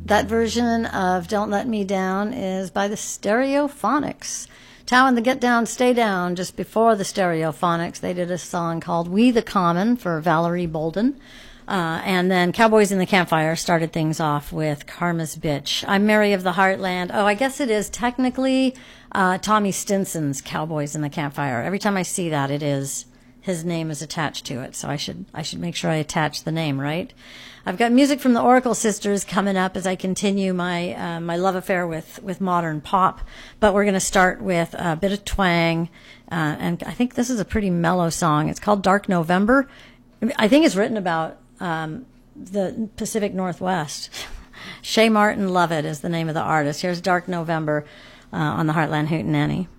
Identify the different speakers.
Speaker 1: That version of Don't Let Me Down is by the Stereophonics. Tao and the Get Down, Stay Down, just before the Stereophonics, they did a song called We the Common for Valerie Bolden. And then Cowboys in the Campfire started things off with Karma's Bitch. I'm Mary of the Heartland. Oh, I guess it is technically Tommy Stinson's Cowboys in the Campfire. Every time I see that, it is his name is attached to it. So I should make sure I attach the name, right? I've got music from the Oracle Sisters coming up as I continue my my love affair with modern pop. But we're going to start with a bit of twang, and I think this is a pretty mellow song. It's called Dark November. I think it's written about the Pacific Northwest. Shay Martin Lovett is the name of the artist. Here's Dark November on the Heartland Hootenanny.